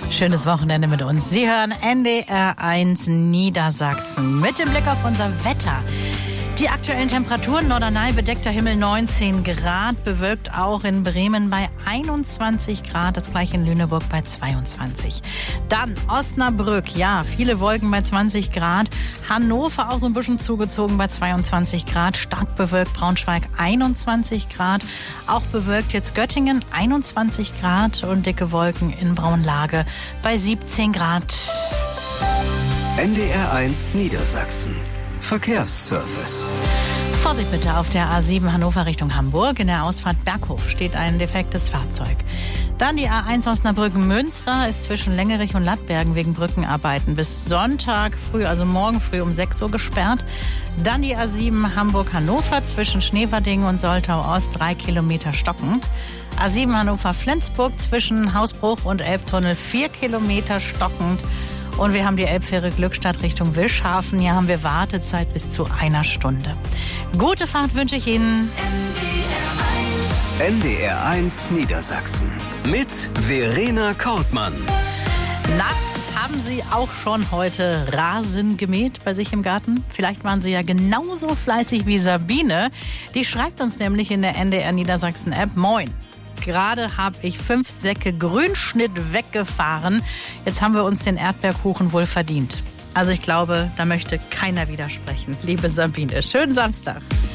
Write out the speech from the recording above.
Schönes Wochenende mit uns. Sie hören NDR 1 Niedersachsen mit dem Blick auf unser Wetter. Die aktuellen Temperaturen: Norderney bedeckter Himmel 19 Grad, bewölkt auch in Bremen bei 21 Grad, das gleiche in Lüneburg bei 22. Dann Osnabrück, ja, viele Wolken bei 20 Grad. Hannover auch so ein bisschen zugezogen bei 22 Grad, stark bewölkt Braunschweig 21 Grad, auch bewölkt jetzt Göttingen 21 Grad und dicke Wolken in Braunlage bei 17 Grad. NDR 1 Niedersachsen. Verkehrsservice. Vorsicht bitte auf der A7 Hannover Richtung Hamburg. In der Ausfahrt Berghof steht ein defektes Fahrzeug. Dann die A1 Osnabrück-Münster ist zwischen Längerich und Lattbergen wegen Brückenarbeiten bis Sonntag früh, also morgen früh um 6 Uhr gesperrt. Dann die A7 Hamburg-Hannover zwischen Schneverdingen und Soltau-Ost 3 Kilometer stockend. A7 Hannover-Flensburg zwischen Hausbruch und Elbtunnel 4 Kilometer stockend. Und wir haben die Elbfähre Glückstadt Richtung Wischhafen. Hier haben wir Wartezeit bis zu 1 Stunde. Gute Fahrt wünsche ich Ihnen. NDR 1 Niedersachsen mit Verena Kortmann. Na, haben Sie auch schon heute Rasen gemäht bei sich im Garten? Vielleicht waren Sie ja genauso fleißig wie Sabine. Die schreibt uns nämlich in der NDR Niedersachsen App: Moin. Gerade habe ich 5 Säcke Grünschnitt weggefahren. Jetzt haben wir uns den Erdbeerkuchen wohl verdient. Also ich glaube, da möchte keiner widersprechen. Liebe Sabine, schönen Samstag.